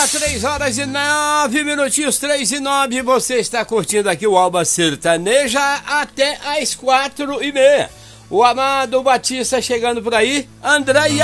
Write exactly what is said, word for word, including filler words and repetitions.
Três horas e nove minutinhos, três e nove. Você está curtindo aqui o Alba Sertaneja até às quatro e meia. O Amado Batista chegando por aí. André e